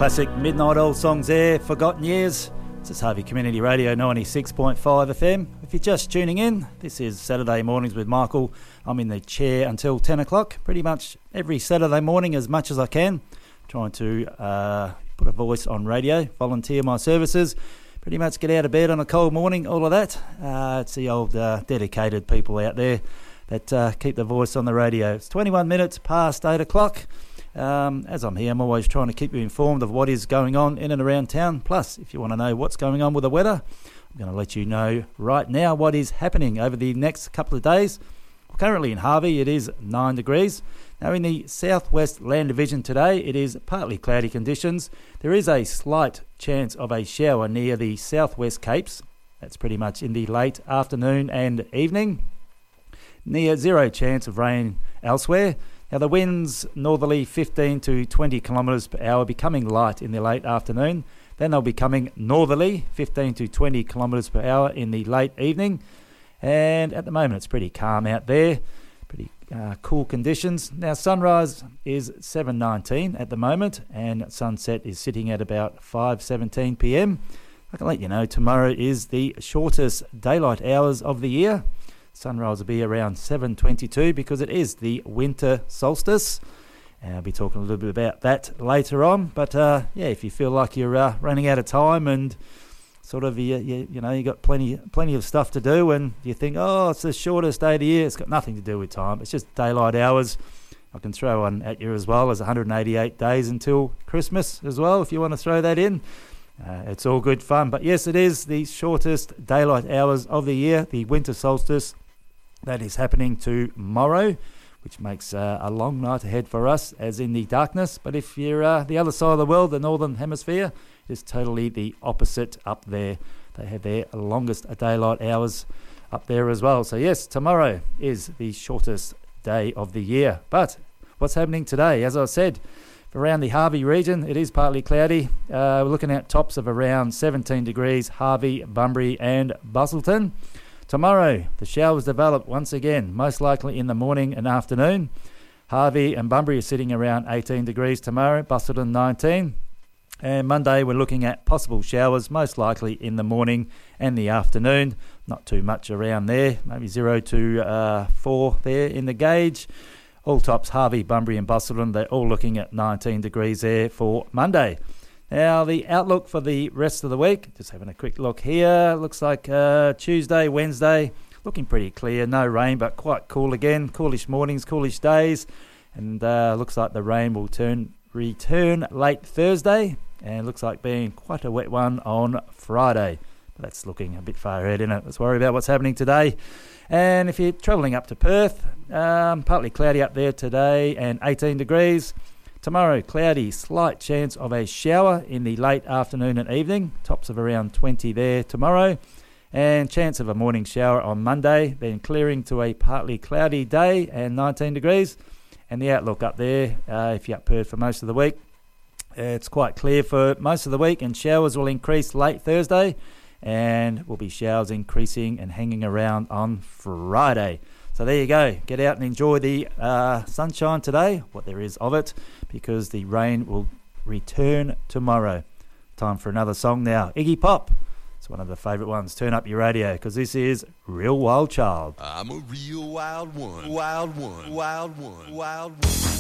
Classic midnight old songs there, Forgotten Years. This is Harvey Community Radio 96.5 FM. If you're just tuning in, this is Saturday Mornings with Michael. I'm in the chair until 10 o'clock, pretty much every Saturday morning as much as I can. Trying to put a voice on radio, volunteer my services, pretty much get out of bed on a cold morning, all of that. It's the old dedicated people out there that keep the voice on the radio. It's 21 minutes past 8 o'clock. As I'm here, I'm always trying to keep you informed of what is going on in and around town. Plus, if you want to know what's going on with the weather, I'm going to let you know right now what is happening over the next couple of days. Currently in Harvey, it is 9 degrees. Now in the southwest land division today, it is partly cloudy conditions. There is a slight chance of a shower near the southwest capes. That's pretty much in the late afternoon and evening. Near zero chance of rain elsewhere. Now the winds northerly 15 to 20 kilometres per hour, becoming light in the late afternoon. Then they'll be coming northerly 15 to 20 kilometres per hour in the late evening. And at the moment it's pretty calm out there, pretty cool conditions. Now sunrise is 7:19 at the moment, and sunset is sitting at about 5:17 p.m. I can let you know tomorrow is the shortest daylight hours of the year. Sunrise will be around 7:22 because it is the winter solstice. And I'll be talking a little bit about that later on. But yeah, if you feel like you're running out of time and sort of you got plenty of stuff to do, and you think, oh, it's the shortest day of the year, it's got nothing to do with time. It's just daylight hours. I can throw one at you as well as 188 days until Christmas as well, if you want to throw that in. It's all good fun. But yes, it is the shortest daylight hours of the year, the winter solstice. That is happening tomorrow, which makes a long night ahead for us, as in the darkness. But if you're the other side of the world, the northern hemisphere, it's totally the opposite up there. They have their longest daylight hours up there as well. So yes, tomorrow is the shortest day of the year. But what's happening today? As I said, around the Harvey region, it is partly cloudy. We're looking at tops of around 17 degrees, Harvey, Bunbury and Busselton. Tomorrow, the showers develop once again, most likely in the morning and afternoon. Harvey and Bunbury are sitting around 18 degrees tomorrow, Busselton 19. And Monday, we're looking at possible showers, most likely in the morning and the afternoon. Not too much around there, maybe 0 to 4 there in the gauge. All tops, Harvey, Bunbury and Busselton, they're all looking at 19 degrees there for Monday. Now, the outlook for the rest of the week, just having a quick look here. Looks like Tuesday, Wednesday, looking pretty clear. No rain, but quite cool again. Coolish mornings, coolish days. And looks like the rain will return late Thursday. And looks like being quite a wet one on Friday. But that's looking a bit far ahead, isn't it? Let's worry about what's happening today. And if you're travelling up to Perth, partly cloudy up there today and 18 degrees. Tomorrow, cloudy, slight chance of a shower in the late afternoon and evening. Tops of around 20 there tomorrow. And chance of a morning shower on Monday. Then clearing to a partly cloudy day and 19 degrees. And the outlook up there, if you're up Perth for most of the week, it's quite clear for most of the week. And showers will increase late Thursday. And will be showers increasing and hanging around on Friday. So there you go. Get out and enjoy the sunshine today, what there is of it, because the rain will return tomorrow. Time for another song now. Iggy Pop. It's one of the favourite ones. Turn up your radio, because this is Real Wild Child. I'm a real wild one. Wild one. Wild one. Wild one.